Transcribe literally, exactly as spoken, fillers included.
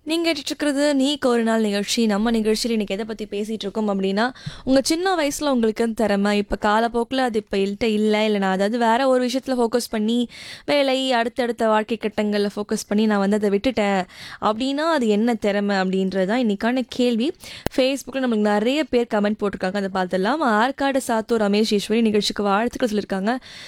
நீங்க கேட்டுட்டு இருக்கிறது நீக்கு ஒரு நாள் நிகழ்ச்சி. நம்ம நிகழ்ச்சியில் இன்னைக்கு எதை பற்றி பேசிகிட்டு இருக்கோம் அப்படின்னா, உங்கள் சின்ன வயசில் உங்களுக்கு திறமை இப்போ காலப்போக்கில் அது இப்போ இல்லட்ட இல்லை இல்லை நான் அதாவது வேற ஒரு விஷயத்தில் ஃபோக்கஸ் பண்ணி வேலை அடுத்தடுத்த வாழ்க்கை கட்டங்களில் ஃபோக்கஸ் பண்ணி நான் வந்து அதை விட்டுட்டேன் அப்படின்னா அது என்ன திறமை அப்படின்றது தான் இன்னைக்கான கேள்வி. ஃபேஸ்புக்கில் நம்மளுக்கு நிறைய பேர் கமெண்ட் போட்டிருக்காங்க, அதை பார்த்துடலாம். ஆற்காடு சாத்தூர் ரமேஷ் ஈஸ்வரி நிகழ்ச்சிக்கு வாழ்த்துக்கள் சொல்லியிருக்காங்க.